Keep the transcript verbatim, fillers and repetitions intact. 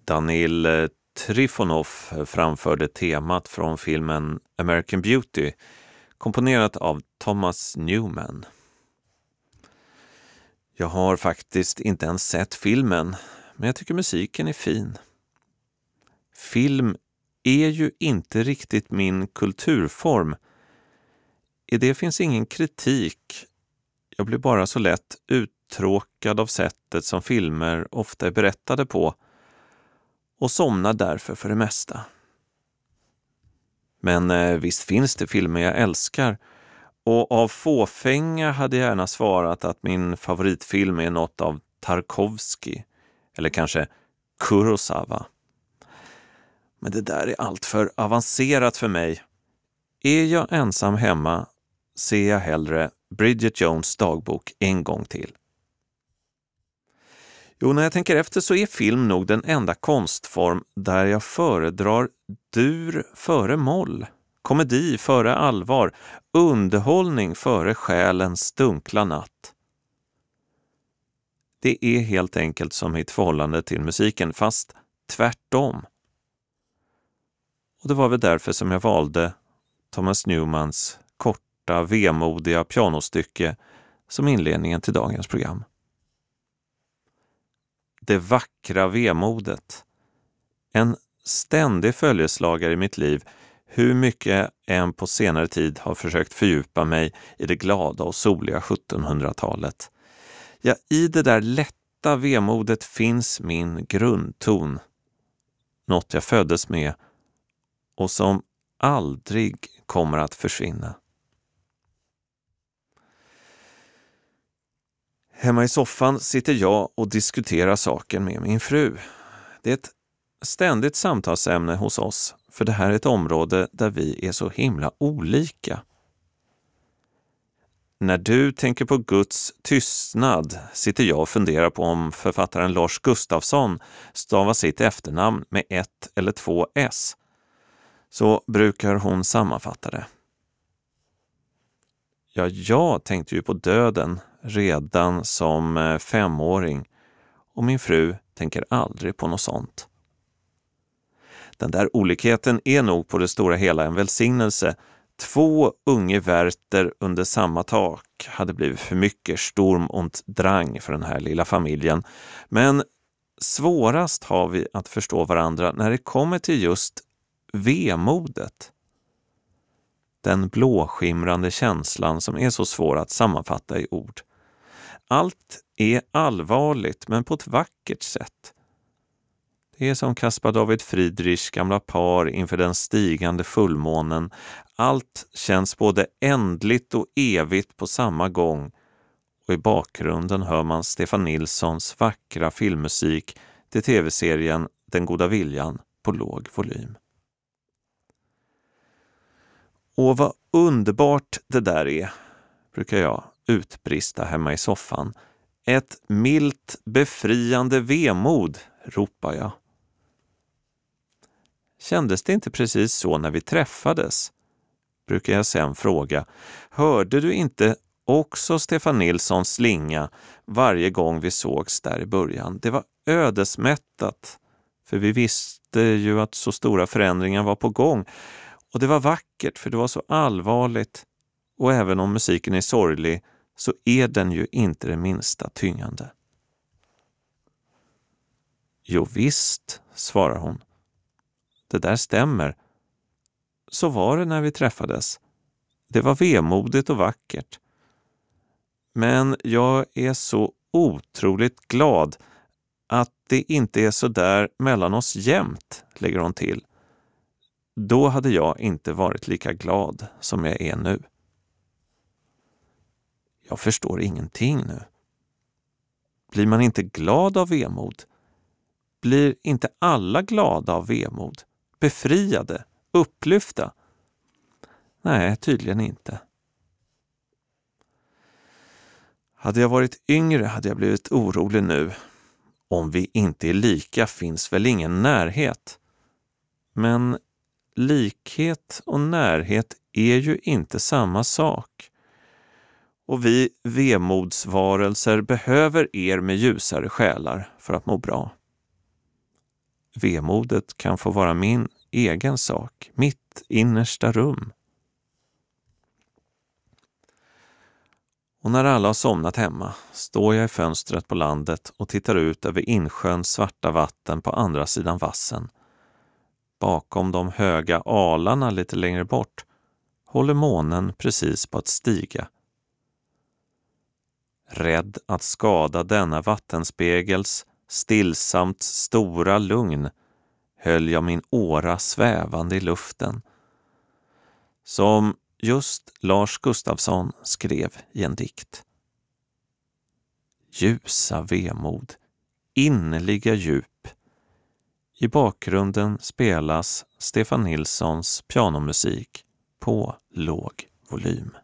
Danil Trifonov framförde temat från filmen American Beauty, komponerat av Thomas Newman. Jag har faktiskt inte ens sett filmen, men jag tycker musiken är fin. Film är ju inte riktigt min kulturform. I det finns ingen kritik. Jag blir bara så lätt uttråkad av sättet som filmer ofta är berättade på och somnar därför för det mesta. Men eh, visst finns det filmer jag älskar, och av fåfänga hade jag gärna svarat att min favoritfilm är något av Tarkovsky eller kanske Kurosawa. Men det där är allt för avancerat för mig. Är jag ensam hemma ser jag hellre Bridget Jones dagbok en gång till. Jo, när jag tänker efter så är film nog den enda konstform där jag föredrar dur före moll, komedi före allvar, underhållning före själens dunkla natt. Det är helt enkelt som mitt förhållande till musiken, fast tvärtom. Och det var väl därför som jag valde Thomas Newmans korta, vemodiga pianostycke som inledningen till dagens program. Det vackra vemodet. En ständig följeslagare i mitt liv, hur mycket jag än på senare tid har försökt fördjupa mig i det glada och soliga sjuttonhundratalet. Ja, i det där lätta vemodet finns min grundton. Något jag föddes med och som aldrig kommer att försvinna. Hemma i soffan sitter jag och diskuterar saken med min fru. Det är ett ständigt samtalsämne hos oss, för det här är ett område där vi är så himla olika. När du tänker på Guds tystnad sitter jag och funderar på om författaren Lars Gustafsson stavar sitt efternamn med ett eller två s. Så brukar hon sammanfatta det. Ja, jag tänkte ju på döden redan som femåring, och min fru tänker aldrig på något sånt. Den där olikheten är nog på det stora hela en välsignelse. Två unge Werther under samma tak hade blivit för mycket Sturm und Drang för den här lilla familjen. Men svårast har vi att förstå varandra när det kommer till just vemodet. Den blåskimrande känslan som är så svår att sammanfatta i ord. Allt är allvarligt, men på ett vackert sätt. Det är som Caspar David Friedrichs gamla par inför den stigande fullmånen. Allt känns både ändligt och evigt på samma gång. Och i bakgrunden hör man Stefan Nilssons vackra filmmusik till tv-serien Den goda viljan på låg volym. Och vad underbart det där är, brukar jag utbrista hemma i soffan. Ett milt, befriande vemod, ropar jag. Kändes det inte precis så när vi träffades? Brukar jag sen fråga. Hörde du inte också Stefan Nilssons slinga varje gång vi sågs där i början? Det var ödesmättat, för vi visste ju att så stora förändringar var på gång. Och det var vackert, för det var så allvarligt. Och även om musiken är sorglig så är den ju inte det minsta tyngande. Jo visst, svarar hon. Det där stämmer. Så var det när vi träffades. Det var vemodigt och vackert. Men jag är så otroligt glad att det inte är så där mellan oss jämt, lägger hon till. Då hade jag inte varit lika glad som jag är nu. Jag förstår ingenting nu. Blir man inte glad av vemod? Blir inte alla glada av vemod? Befriade? Upplyfta? Nej, tydligen inte. Hade jag varit yngre hade jag blivit orolig nu. Om vi inte är lika finns väl ingen närhet. Men likhet och närhet är ju inte samma sak. Och vi vemodsvarelser behöver er med ljusare själar för att må bra. vemodet kan få vara min egen sak, mitt innersta rum. Och när alla har somnat hemma står jag i fönstret på landet och tittar ut över insjöns svarta vatten på andra sidan vassen. Bakom de höga alarna lite längre bort håller månen precis på att stiga. Rädd att skada denna vattenspegels stillsamt stora lugn höll jag min åra svävande i luften, som just Lars Gustafsson skrev i en dikt. Ljusa vemod, innerliga djup. I bakgrunden spelas Stefan Nilssons pianomusik på låg volym.